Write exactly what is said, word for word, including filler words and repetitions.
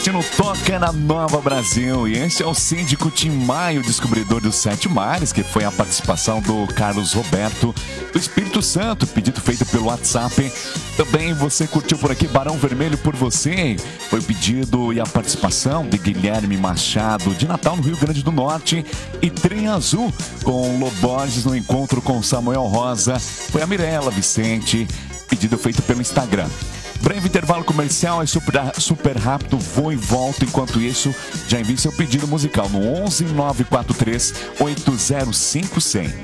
No Toca na Nova Brasil, e esse é o síndico Tim Maia, o descobridor dos sete mares, que foi a participação do Carlos Roberto do Espírito Santo, pedido feito pelo WhatsApp. Também você curtiu por aqui Barão Vermelho por Você, foi o pedido e a participação de Guilherme Machado, de Natal, no Rio Grande do Norte. E Trem Azul com Loborges no encontro com Samuel Rosa, foi a Mirella Vicente, pedido feito pelo Instagram. Breve intervalo comercial, é super, super rápido, vou e volto. Enquanto isso, já envie seu pedido musical no onze nove quatro três oito zero cinco zero zero.